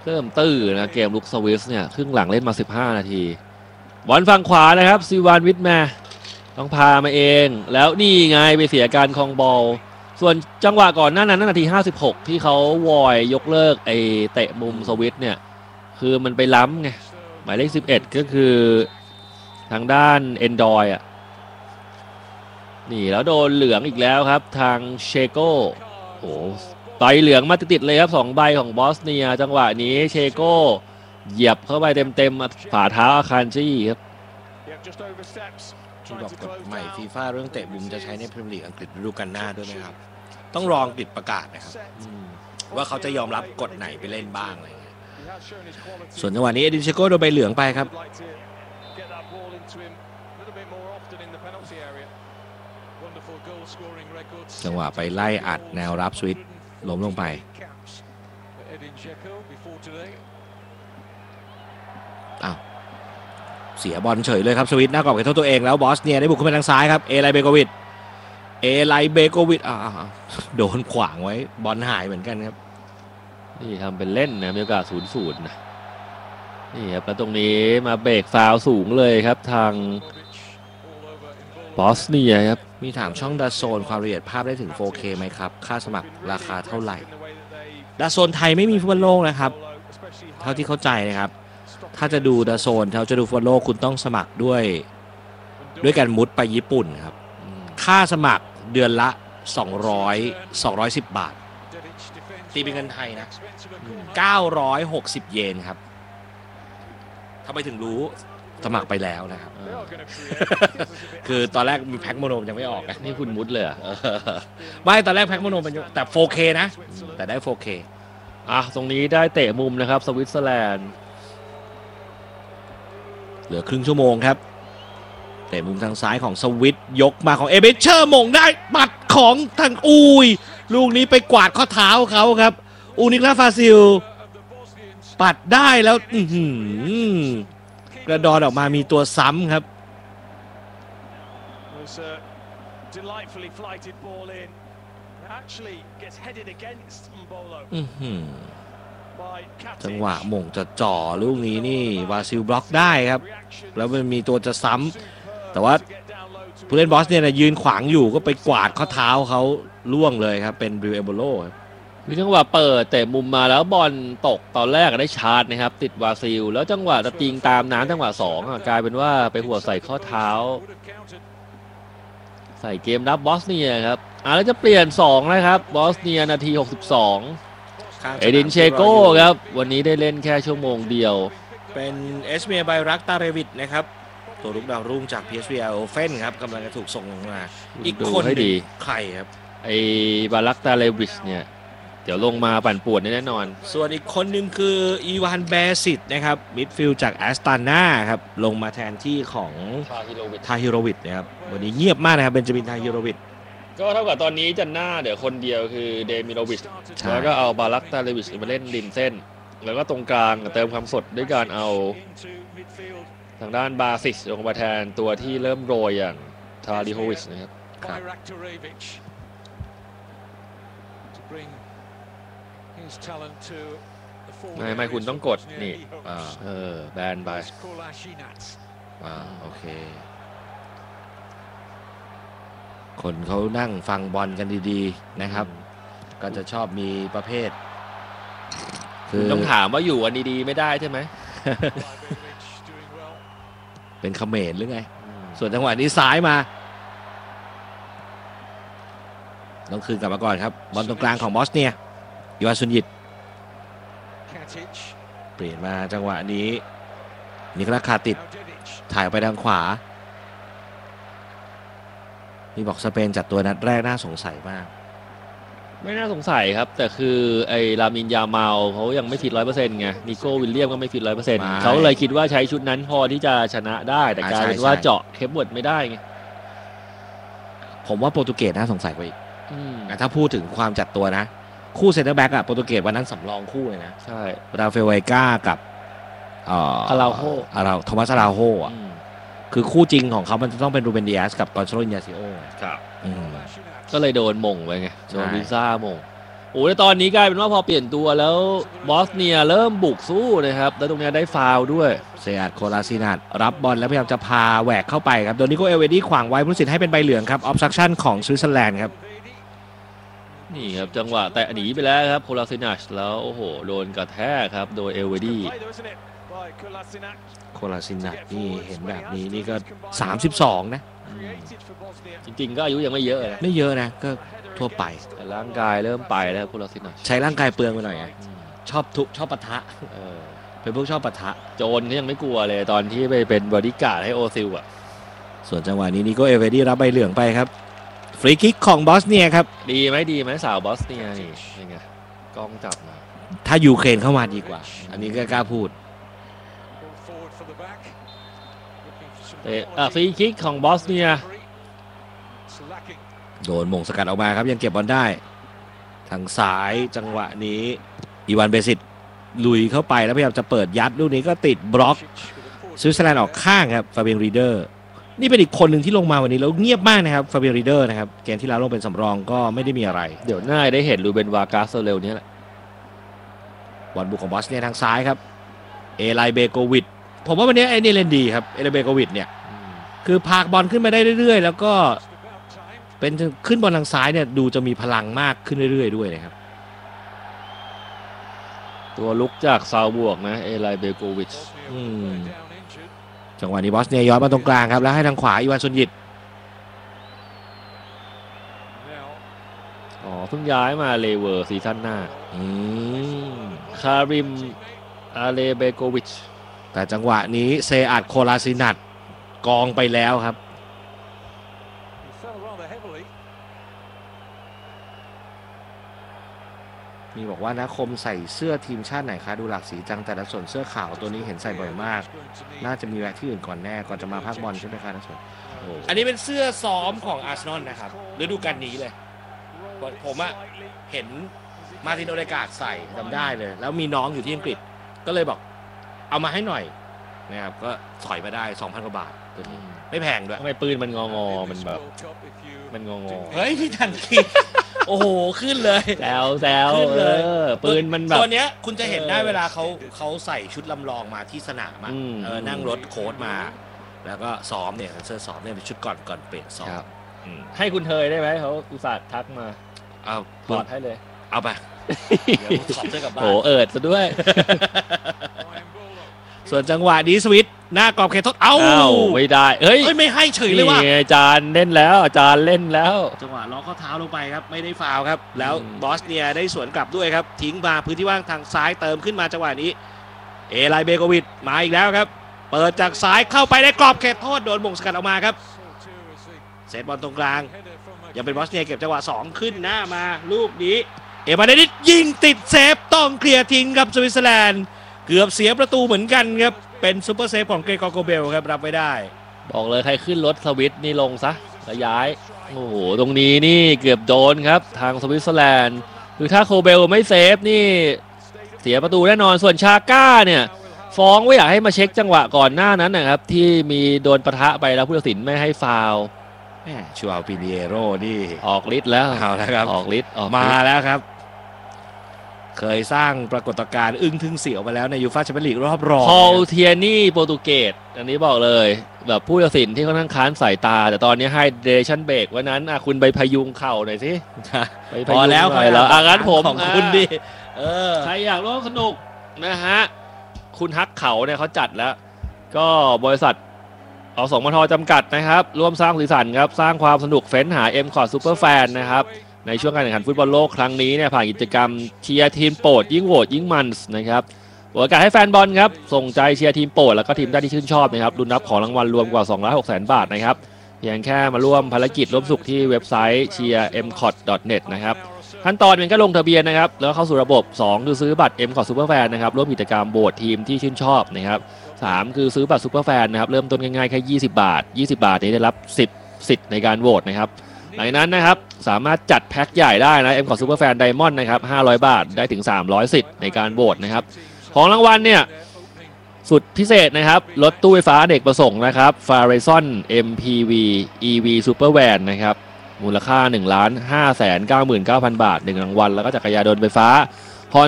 เริ่มตื้อนะเกมลุกสวิสเนี่ยครึ่งหลังเล่นมา15 นาทีบอลฝั่งขวานะครับซีวานวิทแมร์ต้องพามาเองแล้วนี่ไงไปเสียการครองบอลส่วนจังหวะก่อนหน้านั้นนาที56ที่เขาวอยยกเลิกไอเตะมุมสวิสเนี่ยคือมันไปล้ำไงหมายเลข11ก็คือทางด้านเอนดอยอ่ะนี่แล้วโดนเหลืองอีกแล้วครับทางเชโก้โอ้ใบเหลืองมาติดๆเลยครับ2 ใบของบอสเนียจังหวะนี้เชโก้เหยียบเข้าไปเต็มๆฝ่าเท้าอาคารจี้ครับที่บอกกฎใหม่ฟีฟ่าเรื่องเตะมุมจะใช้ในพรีเมียร์ลีกอังกฤษฤดูกาลหน้าด้วยไหมครับต้องรออังกฤษประกาศนะครับว่าเขาจะยอมรับกฎไหนไปเล่นบ้างอะไรเงี้ยส่วนจังหวะนี้เอดินเชโก้โดนใบเหลืองไปครับจังหวะไปไล่อัดแนวรับสวิตล้มลงไปอ้าวเสียบอลเฉยเลยครับสวิตหน้ากรอบเขตโทษตัวเองแล้วบอสเนียได้บุกขึ้นไปทางซ้ายครับเอไลเบโกวิชโดนขวางไว้บอลหายเหมือนกันครับนี่ทำเป็นเล่นนะมีโอกาส0-0นะนี่ครับแล้วตรงนี้มาเบรกฟาวล์สูงเลยครับทางบอสเนียครับมีถามช่องดาโซนความละเอียดภาพได้ถึง 4K ไหมครับค่าสมัครราคาเท่าไหร่ดาโซนไทยไม่มีฟุตบอลโลกนะครับเท่าที่เข้าใจนะครับถ้าจะดูดาโซนจะดูฟุตบอลโลกคุณต้องสมัครด้วยการมุดไปญี่ปุ่นครับค่าสมัครเดือนละ210 บาทตีเป็นเงินไทยนะ960 เยนครับทำไมถึงรู้สมัครไปแล้วนะครับคือตอนแรกมีแพ็คโมโนยังไม่ออกนะนี่คุณมุดเลยไม่ตอนแรกแพ็คโมโนเป็นแต่ 4K นะแต่ได้ 4K ตรงนี้ได้เตะมุมนะครับสวิตเซอร์แลนด์เหลือครึ่งชั่วโมงครับเตะมุมทางซ้ายของสวิตยกมาของเอเบเชอร์มงได้ปัดของทางลูกนี้ไปกวาดข้อเท้าเขาครับนิกลาฟาซิลปัดได้แล้วกระดอนออกมามีตัวซ้ำครับจังหวะมงจะจ่อลูกนี้นี่บราซิลบล็อกได้ครับแล้วมันมีตัวจะซ้ำแต่ว่าผู้เล่นบอสเนี่ยยืนขวางอยู่ก็ไปกวาดข้อเท้าเขาล่วงเลยครับเป็นบริวเอโบโลมีจังหวะเปิดเตะมุมมาแล้วบอลตกตอนแรกได้ชาร์จนะครับติดบราซิลแล้วจังหวะจะติงตามน้ำจังหวะ2กลายเป็นว่าไปหัวใส่ข้อเท้าใส่เกมรับบอสเนียครับแล้วจะเปลี่ยน2นะครับบอสเนียนาที62เอดินเชโก้ครับวันนี้ได้เล่นแค่ชั่วโมงเดียวเป็นเอสเมียไบรักตาเรวิดนะครับตัวลุกดาวรุ่งจาก PSV Eindhoven ครับกำลังจะถูกส่งลงมาอีกคนดีใครครับไอบารักตาเรวิชเนี่ยเดี๋ยวลงมาปั่นป่วนแน่นอนส่วนอีกคนหนึ่งคืออีวานเบซิตนะครับมิดฟิลด์จากแอสตันนาครับลงมาแทนที่ของทาฮิโรวิชนะครับวันนี้เงียบมากนะครับเบนจามินทาฮิโรวิชก็เท่ากับตอนนี้จันหน้าเดี๋ยวคนเดียวคือเดมิโรวิชแล้วก็เอาบารักตาเรวิชมาเล่นริมเส้นแล้วก็ตรงกลางเติมความสดด้วยการเอาทางด้านบาซิสลงมาแทนตัวที่เริ่มโรยอย่างทาริโฮวิชนะครับไม่คุณต้องกดนี่แบนไปโอเคคนเขานั่งฟังบอลกันดีๆนะครับก็จะชอบมีประเภทคือต้องถามว่าอยู่วันดีๆไม่ได้ใช่ไหมเป็นเขมรหรือไงส่วนจังหวะนี้ซ้ายมาต้องคืนกลับมาก่อนครับบอลตรงกลางของบอสเนียยูอาซุนยิตเปลี่ยนมาจังหวะนี้นิโคลัสคาติดถ่ายไปทางขวานี่บอกสเปนจัดตัวนัดแรกน่าสงสัยมากไม่น่าสงสัยครับแต่คือไอ้ลามินยาเมาเขายังไม่ฟิต 100% ไงนิโก้วิลเลียมก็ไม่ฟิต 100% เขาเลยคิดว่าใช้ชุดนั้นพอที่จะชนะได้แต่กลายเป็นว่าเจาะเคปเวิร์ดไม่ได้ไงผมว่าโปรตุเกสน่าสงสัยกว่าอีกถ้าพูดถึงความจัดตัวนะคู่เซนเตอร์แบ็กอะโปรตุเกสวันนั้นสำรองคู่เลยนะใช่ราเฟลไวก้ากับอาราโฮโทมัสอาราโฮอะคือคู่จริงของเขามันจะต้องเป็นรูเบนดิอาสกับกอนซาโล อินยาซิโอครับก็เลยโดนมงไปไงโดนวิซ่ามงโอ้ในตอนนี้กลายเป็นว่าพอเปลี่ยนตัวแล้วบอสเนียเริ่มบุกสู้นะครับแล้วตรงนี้ได้ฟาวล์ด้วยเซอัดโคลาซินัทรับบอลแล้วพยายามจะพาแหวกเข้าไปครับโดนิโกเอลเวดี้ขวางไว้ผู้ตัดสินให้เป็นใบเหลืองครับออฟซักชั่นของสวิตเซอร์แลนด์ครับนี่ครับจังหวะแตะหนีไปแล้วครับโคลาซินัชแล้วโอ้โหโดนกระแทกครับโดยเอลเวดี้โคลาซินัทนี่เห็นแบบนี้นี่ก็32นะจริงๆก็อายุยังไม่เยอะนะไม่เยอะนะก็ทั่วไปแต่ร่างกายเริ่มไปแล้วโคลาซินัชใช้ร่างกายเปลืองไปหน่อยชอบทุบชอบปะทะเป็นพวกชอบปะทะโจนก็ยังไม่กลัวเลยตอนที่ไปเป็นบอดี้การ์ดให้โอซิลอ่ะส่วนจังหวะนี้นิโกเอลเวดี้รับใบเหลืองไปครับฟรีคิกของบอสเนียครับดีไหมสาวบอสเนียนี่ยังไงกล้องจับมาถ้ายูเครนเข้ามาดีกว่าอันนี้ก็กล้าพูดฟรีคิกของบอสเนียโดนมงสกัดออกมาครับยังเก็บบอลได้ทางซ้ายจังหวะนี้อีวานเบซิตลุยเข้าไปแล้วพยายามจะเปิดยัดลูกนี้ก็ติดบล็อกสวิตเซอร์แลนด์ออกข้างครับฟาเบียนรีเดอร์นี่เป็นอีกคนหนึ่งที่ลงมาวันนี้แล้วเงียบมากนะครับฟาเบียนรีเดอร์นะครับเกมที่แล้วลงเป็นสำรองก็ไม่ได้มีอะไรเดี๋ยวน่าได้เห็นลูเบนวากาสเร็วนี้แหละบอลบุกของบอสเนียทางซ้ายครับเอไลเบโกวิดผมว่าวันนี้ไอ้นี่เล่นดีครับเอไลเบโกวิดเนี่ยคือพากบอลขึ้นมาได้เรื่อยๆแล้วก็เป็นขึ้นบอลทางซ้ายเนี่ยดูจะมีพลังมากขึ้นเรื่อยๆด้วยนะครับตัวลุกจากซาวบวกนะเอไลเบโกวิชจังหวะนี้บอสเนียย้อนมาตรงกลางครับแล้วให้ทางขวาอีวานซุนยิตเพิ่งย้ายมาเลเวอร์ซีซั่นหน้าคาริมอาเลเบโกวิชแต่จังหวะนี้เซอัดโคลาซินัทกองไปแล้วครับมีบอกว่านะคมใส่เสื้อทีมชาติไหนคะดูหลากสีจังแต่ละส่วนเสื้อขาวตัวนี้เห็นใส่บ่อยมากน่าจะมีแวะที่อื่นก่อนแน่ก่อนจะมาภาคบอลใช่ไหมคะนะส่วนอันนี้เป็นเสื้อซ้อมของอาร์เซนอลนะครับฤดูกาลนี้เลยผมอะเห็นมาร์ตินโอเดการ์ดใส่จำได้เลยแล้วมีน้องอยู่ที่อังกฤษก็เลยบอกเอามาให้หน่อยนะครับก็ถอยมาได้ 2,000 กว่าบาทตัวนี้ไม่แพงด้วยทำไมปืนมันงอมันแบบมันงอเฮ้ยพี่ทันทีโอ้โหขึ้นเลยแซวปืนมันแบบตัวเนี้ยคุณจะเห็นได้เวลาเขาใส่ชุดลำลองมาที่สนามนั่งรถโค้ชมาแล้วก็ซ้อมเนี่ยเสื้อซ้อมเนี่ยเป็นชุดก่อนเปลี่ยนซ้อมให้คุณเทยได้ไหมเขาอุตส่าห์ทักมาเอาถอดให้เลยเอาไปเดี๋ยวถอดเสื้อกลับบ้านโอ้เอิดซะด้วยส่วนจังหวะนี้สวิตหน้ากรอบเขตโทษเอ้าไม่ได้เฮ้ยไม่ให้เฉยเลยว่ะอาจารย์เล่นแล้วจังหวะล็อกข้อเท้าลงไปครับไม่ได้ฟาวล์ครับแล้วบอสเนียได้สวนกลับด้วยครับทิ้งมาพื้นที่ว่างทางซ้ายเติมขึ้นมาจังหวะนี้เอไลเบโกวิดมาอีกแล้วครับเปิดจากซ้ายเข้าไปในกรอบเขตโทษโดนมงสกัดออกมาครับเซตบอลตรงกลางยังเป็นบอสเนียเก็บจังหวะ2ขึ้นหน้ามาลูกนี้เอมาเดนิสยิงติดเซฟต้องเคลียร์ทิ้งครับสวิตเซอร์แลนด์เกือบเสียประตูเหมือนกันครับเป็นซูเปอร์เซฟของเกรกอร์โกเบลครับรับไม่ได้บอกเลยใครขึ้นรถสวิตนี่ลงซะแล้วย้ายโอ้โหตรงนี้นี่เกือบโดนครับทางสวิตเซอร์แลนด์คือถ้าโคเบลไม่เซฟนี่เสียประตูแน่นอนส่วนชาก้าเนี่ยฟ้องว่าอยากให้มาเช็คจังหวะก่อนหน้านั้นนะครับที่มีโดนปะทะไปแล้วผู้ตัดสินไม่ให้ฟาวล์ชัวร์ปิเนโร่นี่ออกฤทธิ์แล้วเอาแล้วครับออกฤทธิ์มาแล้วครับเคยสร้างปรากฏการณ์อึ้งทึ่งเสียวมาแล้วในยูฟ่าแชมเปี้ยนลีกรอบรองพอลเทียนี่โปรตุเกสอันนี้บอกเลยแบบผู้ตัดสินที่ค่อนข้างค้านสายตาแต่ตอนนี้ให้เดชั่นเบรกวันนั้นคุณไปพยุงเข่าหน่อยสิพอแล้วงั้นผมของคุณดิใครอยากร่วมสนุกนะฮะคุณฮักเขาเนี่ยเขาจัดแล้วก็บริษัทอสมทจำกัดนะครับร่วมสร้างสีสันครับสร้างความสนุกเฟ้นหา M-Cot Superfan นะครับในช่วงการแข่งขันฟุตบอลโลกครั้งนี้เนี่ยผ่านกิจกรรมเชียร์ทีมโปรดยิ่งโหวตยิ่งมันนะครับโอกาสให้แฟนบอลครับส่งใจเชียร์ทีมโปรดแล้วก็ทีมที่ชื่นชอบนะครับลุ้นรับของรางวัลรวมกว่า 2,600,000 บาทนะครับเพียงแค่มาร่วมภารกิจร่วมสุขที่เว็บไซต์ cheermcot.net นะครับขั้นตอนเป็นก็ลงทะเบียนนะครับแล้วเข้าสู่ระบบ2คือซื้อบัตร M-Cot Superfan นะครับร่วมกิจกรรมโหวตทีมที่ชื่นชอบนะครับ3คือซื้อบัตร Superfan นะครับเริ่มต้นง่ายๆแค่20 บาท20 บาทนี้ได้รับ10สิทธิ์ในการโหวตนะครับหลังจากนั้นนะครับสามารถจัดแพ็คใหญ่ได้นะ M-Cot Superfan Diamond นะครับ500 บาทได้ถึง300สิทธิ์ในการโหวตนะครับของรางวัลเนี่ยสุดพิเศษนะครับรถตู้ไฟฟ้าเด็กประสงค์นะครับ Farizon MPV EV Supervan นะครับมูลค่า 1,599,000 บาท1รางวัลแล้วก็จักรยานยนต์ไฟฟ้า